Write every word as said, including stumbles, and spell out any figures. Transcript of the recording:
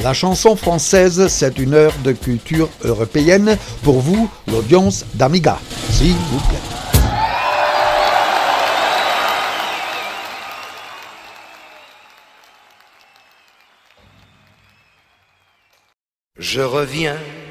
La chanson française, c'est une heure de culture européenne. Pour vous, l'audience d'Amiga, s'il vous plaît. Je reviens